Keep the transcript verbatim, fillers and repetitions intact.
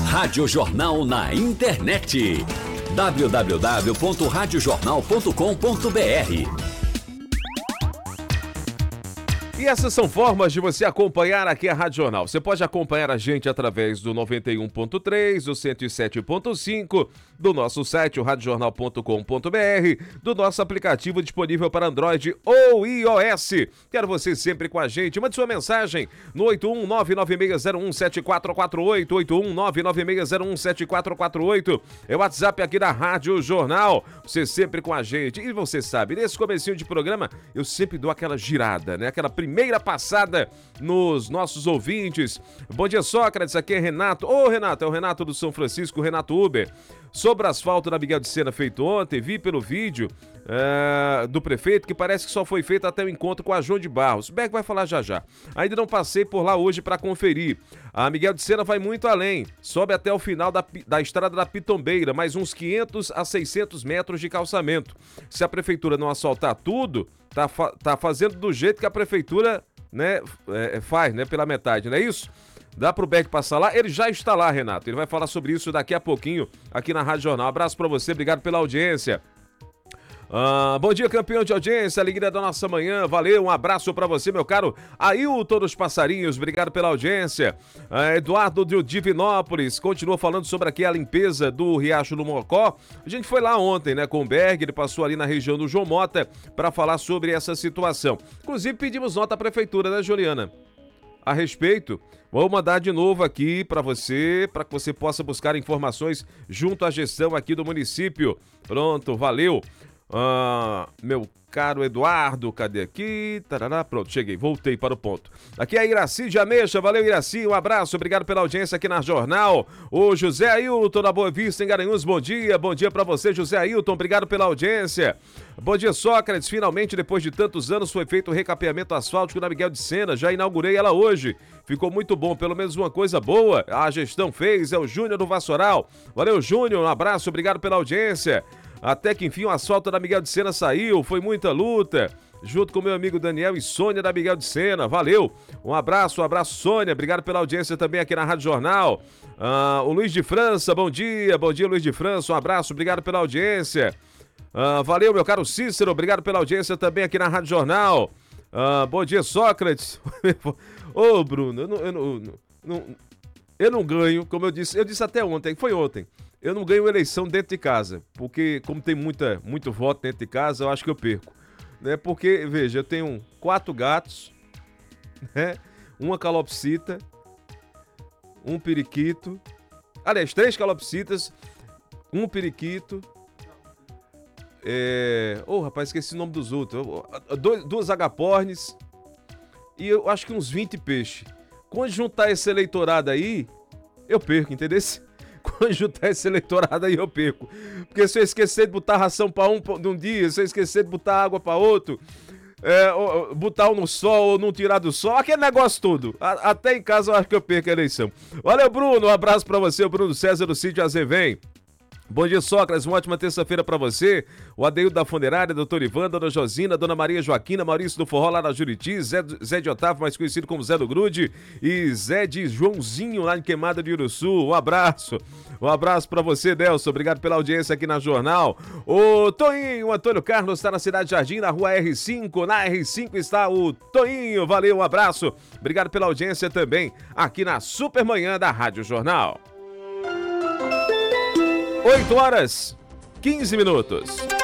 Rádio Jornal na internet. w w w ponto rádio jornal ponto com ponto b r. E essas são formas de você acompanhar aqui a Rádio Jornal. Você pode acompanhar a gente através do noventa e um ponto três, do cento e sete ponto cinco, do nosso site, o rádio jornal ponto com ponto b r, do nosso aplicativo disponível para Android ou iOS. Quero você sempre com a gente. Mande sua mensagem no oito um nove nove seis zero um sete quatro quatro oito, oito um nove nove seis zero um sete quatro quatro oito. É o WhatsApp aqui da Rádio Jornal. Você sempre com a gente. E você sabe, nesse comecinho de programa, eu sempre dou aquela girada, né? Aquela primeira Primeira passada nos nossos ouvintes. Bom dia, Sócrates, aqui é Renato. Ô, Renato, é o Renato do São Francisco, Renato Uber. Sobre o asfalto da Miguel de Sena feito ontem, vi pelo vídeo uh, do prefeito que parece que só foi feito até o encontro com a João de Barros. O Beck vai falar já já. Ainda não passei por lá hoje para conferir. A Miguel de Sena vai muito além, sobe até o final da, da estrada da Pitombeira, mais uns quinhentos a seiscentos metros de calçamento. Se a prefeitura não asfaltar tudo, tá, fa tá fazendo do jeito que a prefeitura, né, é, faz, né, pela metade, não é isso? Dá pro Beck passar lá? Ele já está lá, Renato. Ele vai falar sobre isso daqui a pouquinho aqui na Rádio Jornal. Abraço pra você, obrigado pela audiência. Ah, bom dia, campeão de audiência, alegria da nossa manhã, valeu, um abraço pra você, meu caro Ailton dos Passarinhos, obrigado pela audiência. Ah, Eduardo de Divinópolis, continua falando sobre aqui a limpeza do Riacho do Mocó. A gente foi lá ontem, né, com o Berg, ele passou ali na região do João Mota para falar sobre essa situação. Inclusive pedimos nota à prefeitura, né, Juliana? A respeito, vou mandar de novo aqui para você, para que você possa buscar informações junto à gestão aqui do município. Pronto, valeu. Ah, meu caro Eduardo, cadê aqui? Tarará, pronto, cheguei, voltei para o ponto. Aqui é a Iraci de Ameixa, valeu Iraci, um abraço, obrigado pela audiência aqui na Jornal. O José Ailton da Boa Vista em Garanhuns, bom dia, bom dia para você, José Ailton, obrigado pela audiência. Bom dia, Sócrates, finalmente depois de tantos anos foi feito o recapeamento asfáltico na Miguel de Sena, já inaugurei ela hoje, ficou muito bom, pelo menos uma coisa boa a gestão fez, é o Júnior do Vassoural. Valeu Júnior, um abraço, obrigado pela audiência. Até que enfim o asfalto da Miguel de Sena saiu, foi muita luta, junto com meu amigo Daniel e Sônia da Miguel de Sena, valeu, um abraço, um abraço Sônia, obrigado pela audiência também aqui na Rádio Jornal. Ah, o Luiz de França, bom dia, bom dia Luiz de França, um abraço, obrigado pela audiência. Ah, valeu meu caro Cícero, obrigado pela audiência também aqui na Rádio Jornal. Ah, bom dia Sócrates. Ô Bruno, eu não, eu, não, não, eu não ganho, como eu disse, eu disse até ontem, foi ontem. Eu não ganho eleição dentro de casa, porque como tem muita, muito voto dentro de casa, eu acho que eu perco. Né? Porque, veja, eu tenho quatro gatos, né? Uma calopsita, um periquito, aliás, três calopsitas, um periquito, é... oh, rapaz, esqueci o nome dos outros, dois, duas agapornis e eu acho que uns vinte peixes. Quando juntar esse eleitorado aí, eu perco, entendeu? Quando juntar esse eleitorado aí eu perco. Porque se eu esquecer de botar ração para um num dia, se eu esquecer de botar água para outro, é, ou, botar um no sol ou não tirar do sol, aquele negócio todo. A, até em casa eu acho que eu perco a eleição. Valeu, Bruno, um abraço para você, o Bruno César do Sítio Azevém. Bom dia, Sócrates, uma ótima terça-feira pra você. O Adeildo da Funerária, doutor Ivan, dona Josina, dona Maria Joaquina, Maurício do Forró lá na Juriti, Zé, Zé de Otávio, mais conhecido como Zé do Grude, e Zé de Joãozinho lá em Queimada de Uruçu. Um abraço. Um abraço pra você, Delson. Obrigado pela audiência aqui na Jornal. O Toinho, o Antônio Carlos está na Cidade Jardim, na rua R cinco. Na R cinco está o Toinho. Valeu, um abraço. Obrigado pela audiência também aqui na Supermanhã da Rádio Jornal. oito horas, quinze minutos.